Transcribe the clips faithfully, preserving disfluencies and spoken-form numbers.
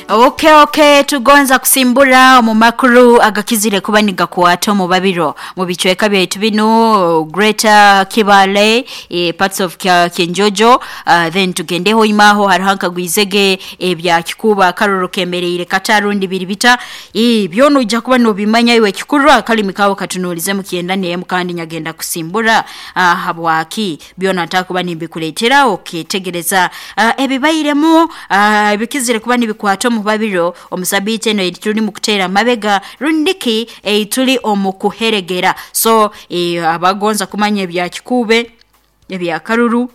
Okay okay tugonza kusimbura mu makuru agakizire kuba nigakwata mu babiro mu bichweka byaitu bino Greater Kibale e, parts of Kinjojo uh, then tugendeho imaho harahanka gwizege ebya kikuba karoro kemereire katarundi biribita e byono ujja kuba no bimanya iwe kikuru akali mikawo katunulize mukienda ne mukandi nyagenda kusimbura uh, habwaki byona atakuba nimbikuletera oketegereza uh, ebibayiremu uh, bikizire kuba nibikwata mu babiro omusabite no ituli mukutera mabega rundiki e ituli omukuheregera so e, abagonza kumanya ebya kikube ebya karuru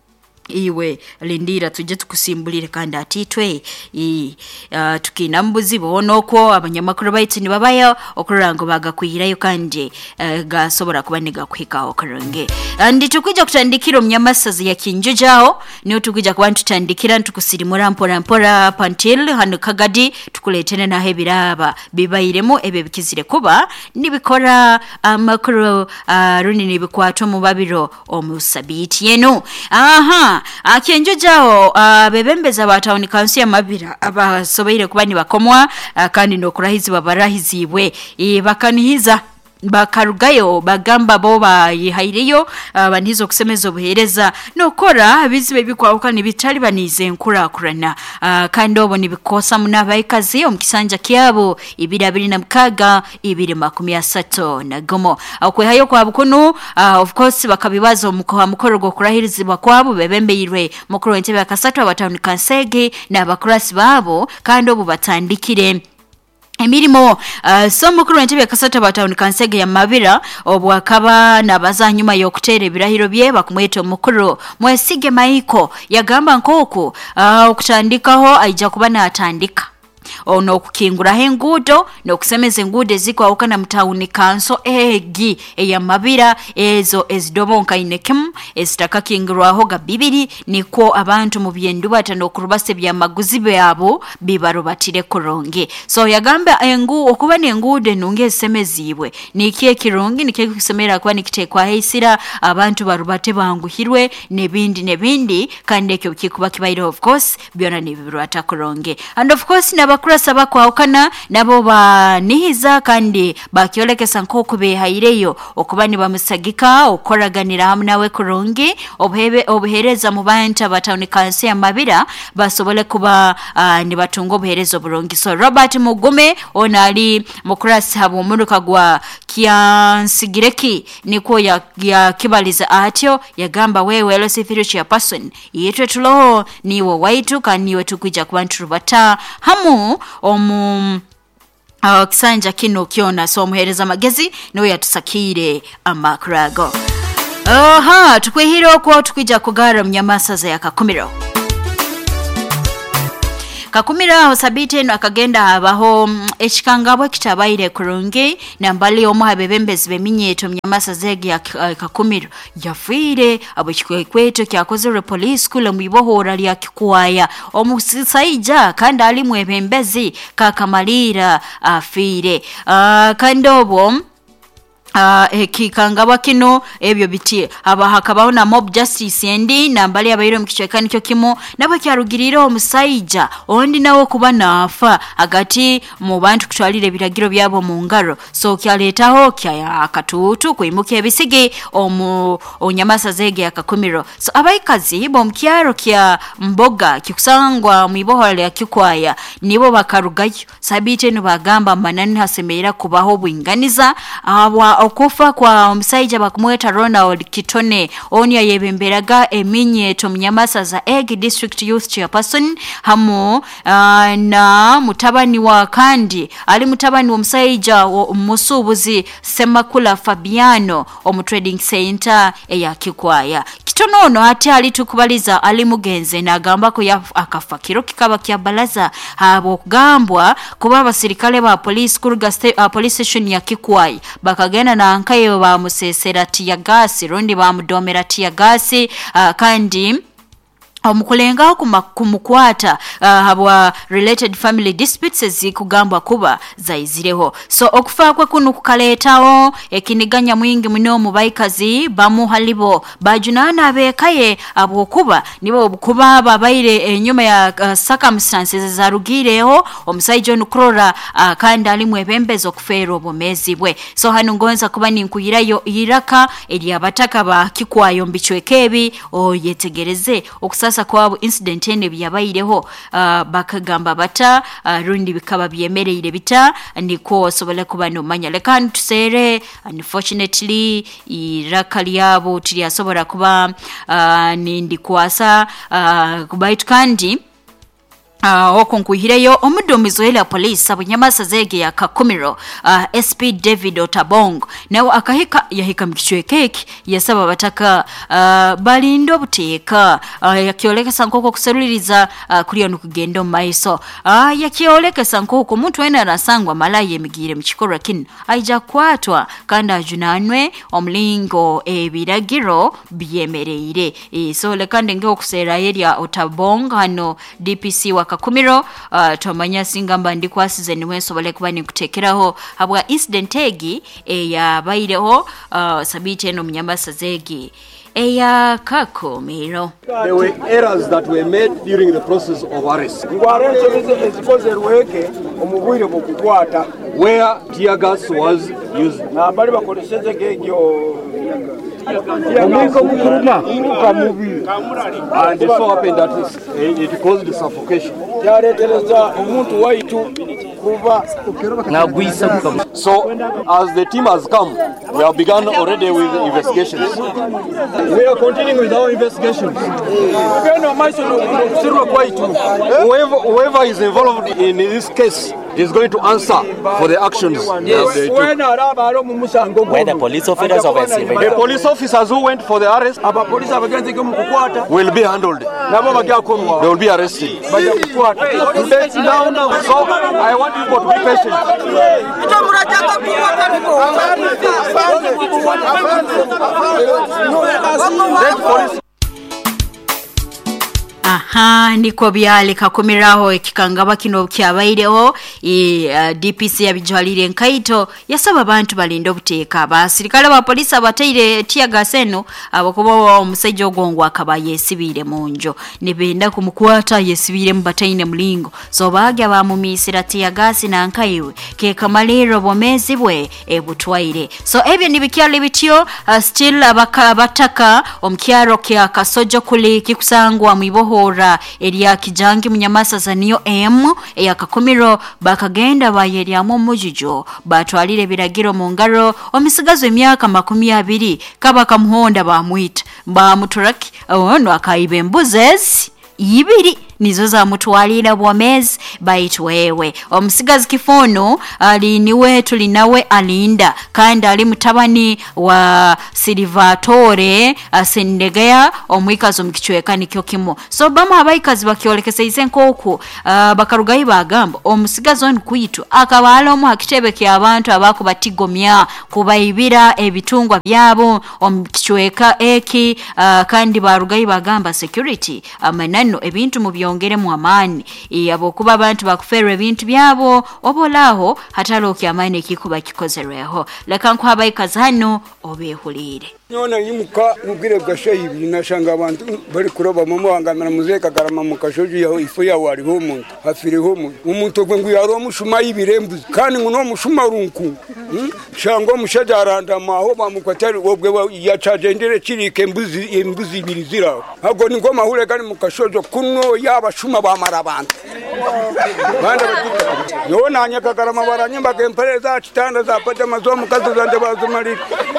iwe lindira tujje tukusimbulire kandi atitwe e, uh, tukina mbuzi bonoko abanyamakuru baitsi ni babayo okurango bagakwirayo kandi uh, gasobora kubaniga kwika okarange andi tukujja kutandikira omnyamasazi ya Kinjojao niyo tukujja kuba tutandikira ntukusirimura mpora mpora pantil hano kagadi tukuletene na hebiraba bibayiremo ebe bikizire kuba nibikora amakuru uh, runi nibikwato mu babiro omusabiti yeno aha Kinjojao uh, bebembeza batawuni kansi ya mabira abasobeire kuba ni bakomwa uh, kandi nokurahizi babarahizibwe e, bakanihiza bakarugayo bagamba boba yihaireyo uh, banizo kusemeza obuhereza nokora bizibe bikwawuka nibitali banize nkura kurana uh, kandi obo nibikosa munabayikazi omukisanja kyabo ibiri abiri na mukaga ibiri makumi asatu na gomo akwe hayo kwa bukono uh, of course bakabibaza omukoha mukoro go kurahirizibwa kwabo bebembeirwe mukoro entebe akasatu abatawuni kansege na bakurasi babo kandi obo batandikire emirimo uh, so mukuru wentebe kasata batawuni kansege ya mabira obwakaba nabazanyuma yokutera ebirahiro bye bakumwete mukuru mwesige maiko yagamba nkoko uh, okutandikaho aija kuba natandika ono kukingura hengudo no kusemeze ngude ziko awukana mtawuni kanso egi eya mabira ezo ezidobonka inekem ezitaka kingurwaho ga bibiri niko abantu mu byendu batano kurubase bya maguzi byabo bibarubatire kuronge so yagamba engu okuba nengude nunge semezibwe nikiye kirongi nikiye kusemera kwa nikitekwa heisira abantu barubate banguhirwe nebindi nebindi kandi ekyo kikuba kibairo of course byona nibirwata kuronge and of course na bakurasa bakwawukana nabo banihiza kandi bakyolekesa nkoko behaireyo okubani bamusagika okoraganira hamwe nawe kurongi obhebe obhereza mu bantu batawuni kansi ya mabira basobole kuba uh, ni batungo obherezo burongi so Robert Mugume onali mukurasi habo muruka gwa Kyansigireki niko ya, ya kibaliza atyo yagamba wewe lose future person yetwe tulo niwo waitu kaniwe tukujja kubantu rubata hamu omu uh, kisanja kino kiona so muhereza magezi no yatusakire amakrago aha tukwihiro kwa tukujja kugara mnyamasaza ya Kakumiro Kakumira osabite no akagenda abaho ekikangabwe kitabaire kurungi nambali omuhabebembezi beminyeto mnyamasa zege ya Kakumiro yafire abukikweto kyakoze police kula mwibohora lya kikwaya omusaija kandi ali mwebembezi kakamalira afire uh, kandobo Uh, ekikangaba kino ebyo biti aba hakabaho na mob justice endi nambali abayiro mukicekani kyo kimo nabo kyarugirira omusaija ondi nawo kuba nafa agati mu bantu kutwalire biragiro byabo mu ngaro so kyaletaho kya akatutu kuimuka ebisige omu onyamasa zege ya Kakumiro so abayikazi bo mkyaro kya mboga kikusangwa mwibohole ya kikwaya nibo bakarugayo sabite no bagamba manani hasemeera kubaho bwinganiza aba okufa kwa omusaija bakumweta Ronald Kitone onya yebemberaga eminye to mnyamasa za Egg District Youth Chairperson hamu uh, na mutabani wa kandi ali mutabani wa omusaija omusubuzi Semakula Fabiano omu trading center eya Kikwaya kitonono ati ali tukubaliza ali mugenze nagamba ko ya akafa kiro kikaba kya balaza abo kugambwa kuba abasirikale ba police kuruga uh, police station ya Kikwaya bakagenda na nkayo ba musesera tiya gasi rundi ba mudomera tiya gasi uh, kandi omukulengaho kumukwata uh, habwa related family disputes ezikugambwa kuba zaizireho. So okufa kwe kuno kukaletawo ekiniganya mwingi muno mu baikazi bamuhalibo bajunana abekaye abokuba nibo obukuba babaire enyuma ya uh, circumstances zarugireho omusai John Krora uh, kandi ali mwebembezo okufera obumezi bwe. So hano ngonza kuba ninkuyirayo iraka eri abataka ba kikwayo mbichwekebi o yetegereze okusa sasa kwa incident ene byabayireho uh, bakagamba bata uh, rundi bikaba byemereire bita niko sobole kuba no manya leka ntusere unfortunately iraka lyabo tiri asobora kuba uh, nindi kwasa uh, kubaitu kandi Uh, okunkuhireyo omudumizo ya police abunyamasa zege ya Kakumiro uh, S P David Otabong nawo akahika yahika mkichwekeki yasaba bataka uh, balindo buteeka uh, yakioleka sankoko kuseruliriza uh, kuliyo nukugendo maiso uh, yakioleka sankoko muntu ena rasangwa malaye migire mchikora kin aija kwatwa kanda ajunanwe omlingo ebiragiro byemereire e, so lekande ngeo kusera area Otabong hano D P C wa Kakumiro uh, tomanya singamba ndikwasize niwe sobole kuba nikutekeraho habwa incident egi eya baireho uh, sabite eno mnyambasa zegi eya Kakumiro. There were errors that were made during the process of arrest where tear gas was used. And it so happened that it, it caused suffocation. So, as the team has come, we have begun already with investigations. We are continuing with our investigations. Whoever, whoever is involved in this case is going to answer for the actions. Yes. Where the police officers of the police officers who went for the arrest will be handled. They will be arrested. Now, now, so I want people to be patient. Let police. Aha niko byale Kakumiraho ekikangaba kino kyabaireho e uh, D P C yabijwalire nkaito yasaba abantu balindo buteeka abasirikale ba polisi abateire tear gas eno abakuba omusajja ogongwa akaba yesibire munjo nebenda kumukwata yesibire mubataine mulingo so baagya bamumisira tear gas na nkaiwe ke kamalero bomezi bwe ebutwaire so ebyo nibikyali bityo uh, still abaka bataka omkyaro kya Kasojo kuli kikusangwa mwiboho hora elia kijangi mnyamasa za niyo M ya Kakumiro bakagenda bayeriamo mujijo batwalire biragiro mu ngaro omisigazo emyaka makumi abiri kaba kamuhonda bamwita bamuturaki ono akayibe embuzezi ibiri nizo za mutwalira bwamezi baitwewe omusigazi kifono ali niwe tulinawe alinda kandi ali mutabani wa Silvatore asendegaya omwikazo mkichweka nikyo kimo so bama abaikazi bakyolekese isenkoku uh, bakarugayi bagamba omusigazi on kwitu akabalo mu hakitebe kya abantu abako batigomya kubayibira ebitungwa byabo omkichweka eki uh, kandi barugayi bagamba security amanano ebintu mu byongere mu amani yabo kuba abantu bakufera ebintu byabo obolaho hatalo kyamane kikuba kikozereho leka nko abayikazi hano obehulire nona yimuka mugire gashayibi nashanga abantu bari kuroba mu muhangamira muzeka garama mu kashoju yaho ifu yawo ari ho umuntu hafire ho umuntu gwe nguyaro mushuma y'ibirembuzi kandi ngo mushuma runku shango mushajaranda maho bamukwatari obwe yacagendere kirike mbuzi imbuzi ibiri ziraho hago ni ngoma hure kandi mu kashojo kuno yabashuma bamara abantu banda batika yona anyaka garama baranyimba kempereza chitanda za pata mazo mukazo zande bazumari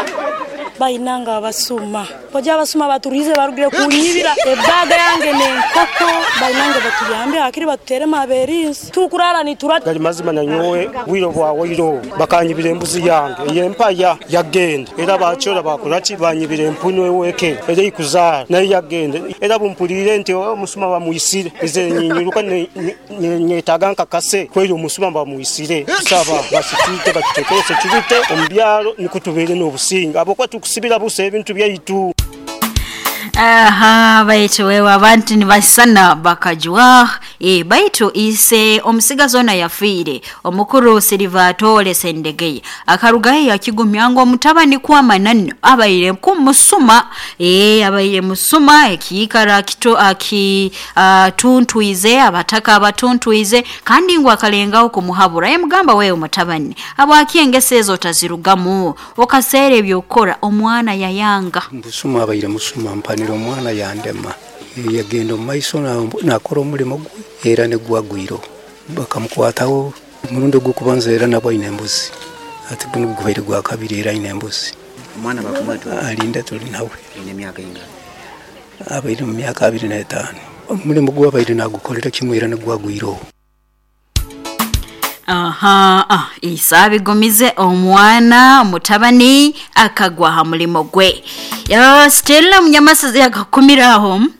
bayinanga abasuma poja abasuma baturize barugire kunyibira ebaga yange ne koko bayinanga batuyambe akiri batere maberinsi tukurara ni turata gali mazima na nyowe wiro bwawe iro bakanyibire embuzi yange yempaya yagenda era bachora bakuraki banyibire empunwe weke era ikuzara na yagenda era bumpulire nti omusuma bamuyisire ize nyinyuruka nyetaganka kase kwero omusuma bamuyisire saba basitike batutekese kibite ombyalo nikutubere no businga abokwa kusibira buse ebintu byaitu aha baitu wewe abantu ni basana bakajwa e baitu ise omusiga zona yafire omukuru Silvatore Sendegeye akarugaye yakigumyango mutabani kwa mananno abayire ku musuma e abayire musuma ekikara kito aki uh, tuntuize abataka abatuntuize kandi ngwa kalengaho kumuhabura emugamba wewe mutabani abwakiyengesezo tazirugamu okasere byokora omwana yayanga musuma abayire musuma mpanira omwana yandema yagenda maiso na nakora omulimo gwe era ne gwagwiro bakamukwataho murundo gukubanza era nabo inembuzi ati guno gubere gwa kabiri era inembuzi omwana bakumatu alinda tuli nawe ine myaka inga abayire mu myaka abiri na etaano omulimo gwa bayire nagukolera kimwe era ne gwagwiro. Aha, ah, isabi gomize omwana mutabani akagwa ha mulimo gwe. Ya Stella munyamasazi yakakumira home.